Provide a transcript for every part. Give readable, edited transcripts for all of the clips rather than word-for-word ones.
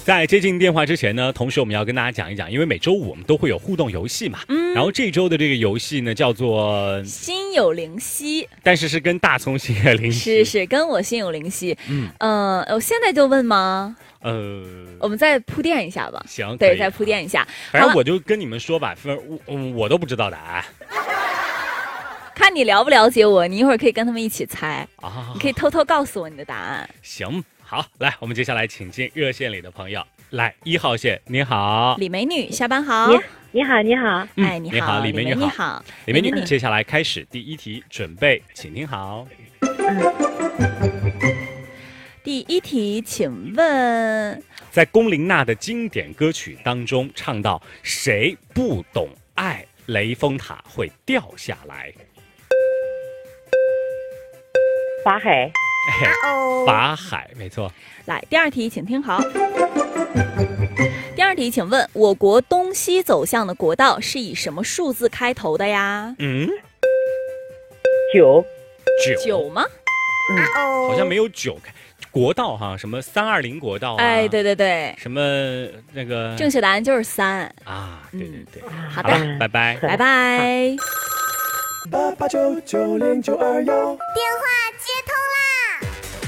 在接进电话之前呢，同时我们要跟大家讲一讲，因为每周五我们都会有互动游戏嘛，然后这周的这个游戏呢叫做心有灵犀， 但是跟大葱心有灵犀， 是跟我心有灵犀。我现在就问吗？我们再铺垫一下吧。 行， 对，再铺垫一下。 反正我就跟你们说吧，我都不知道答案。 看你了不了解我，你一会儿可以跟他们一起猜啊， 你可以偷偷告诉我你的答案。 行，好，来，我们接下来请进热线里的朋友。来，1号线，你好， 李美女，下班好。 你好，你好， 哎，你好， 李美女好， 李美女，接下来开始第一题，准备，请听好。 第一题，请问， 在龚琳娜的经典歌曲当中唱到“谁不懂爱，雷峰塔会掉下来”。 法海， 法海，没错。 来，第二题，请听好。第二题，请问我国东西走向的国道是以什么数字开头的呀？9吗？ 好像没有9开。国道哈，什么320国道啊？ 哎，对， 什么那个？ 正确答案就是3 啊！对， 好的， 拜拜， 拜拜。 88990921， 电话接通啦！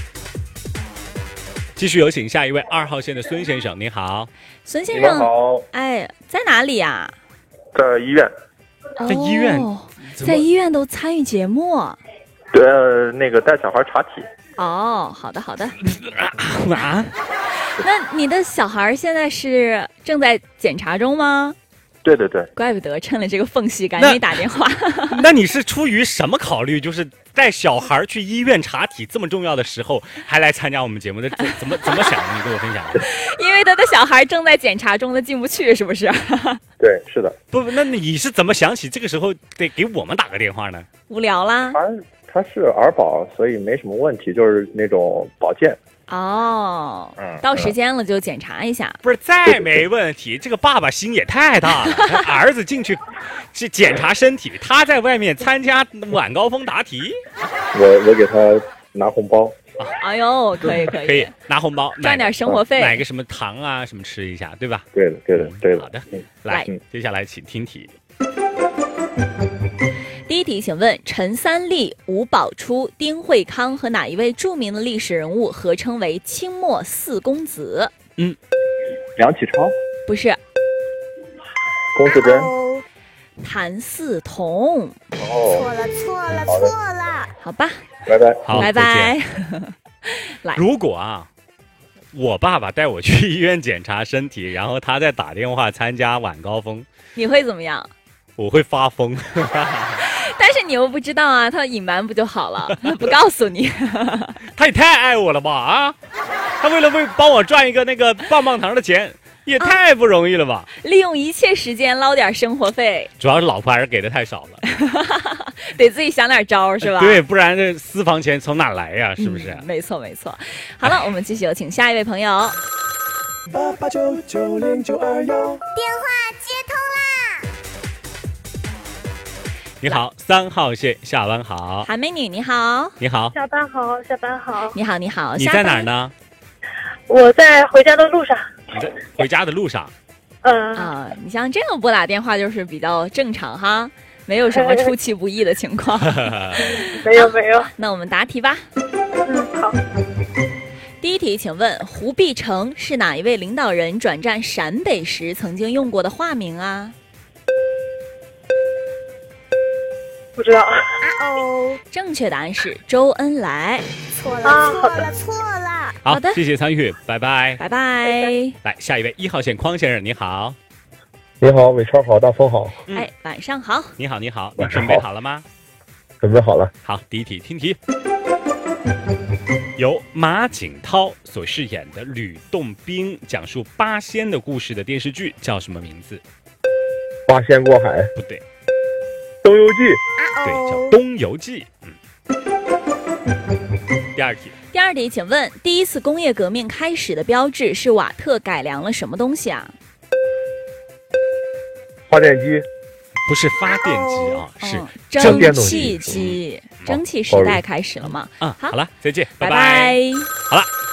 继续有请下一位2号线的孙先生，你好， 孙先生， 好， 哎，在哪里呀？ 在医院。 在医院， 在医院都参与节目？ 对，那个带小孩查体。 哦，好的。那你的小孩现在是正在检查中吗？ 对， 怪不得趁了这个缝隙赶紧打电话。 那你是出于什么考虑？就是带小孩去医院查体这么重要的时候，还来参加我们节目的，怎么想的？你跟我分享。 因为他的小孩正在检查中，他进不去，是不是？ 对，是的。 不，那你是怎么想起这个时候得给我们打个电话呢？ 无聊啦。 他是儿保，所以没什么问题，就是那种保健。 哦，到时间了就检查一下。 不是，再没问题。这个爸爸心也太大了，儿子进去去检查身体，他在外面参加晚高峰答题。 我给他拿红包。 哎呦，可以拿红包， 赚点生活费， 买个什么糖啊什么吃一下，对吧？ 对的。 好的，来，接下来请听题。 第一题，请问陈三立、吴宝初、丁惠康和哪一位著名的历史人物合称为清末4公子？ 梁启超？ 不是。 龚自珍？ 谭嗣同？ 错了。 好吧， 拜拜。 好， 拜拜。来， 如果我爸爸带我去医院检查身体，然后他再打电话参加晚高峰， 你会怎么样？ 我会发疯。 但是你又不知道啊，他隐瞒不就好了？不告诉你。 他也太爱我了吧啊！他为了帮我赚一个那个棒棒糖的钱，也太不容易了吧！ 利用一切时间捞点生活费， 主要是老婆还是给的太少了， 得自己想点招是吧？ 对，不然这私房钱从哪来呀？是不是？ 没错。好了，我们继续有请下一位朋友。 88990921， 电话接通啦！ 你好，3号线，下班好。 韩美女你好。 你好。 下班好。 你好。 你在哪儿呢？ 我在回家的路上。 你在回家的路上。 你像这样拨打电话就是比较正常哈，没有什么出其不意的情况。 没有。 那我们答题吧。 好。 第一题，请问胡必成是哪一位领导人转战陕北时曾经用过的化名啊？ 不知道。 正确答案是周恩来。 错了。 好的， 谢谢参与，拜拜。 来， 下一位1号线匡先生，你好。 你好，伟超好，大风好。 晚上好。 你好，你准备好了吗？ 准备好了。 好，第一题，听题。由马景涛所饰演的吕洞宾讲述八仙的故事的电视剧叫什么名字？ 八仙过海？ 不对。 东游记？ 对，叫《东游记》。第二题， 请问第一次工业革命开始的标志是瓦特改良了什么东西啊？ 发电机？ 不是发电机啊，是蒸汽机。蒸汽时代开始了吗？ 好了，再见， 拜拜。 好了。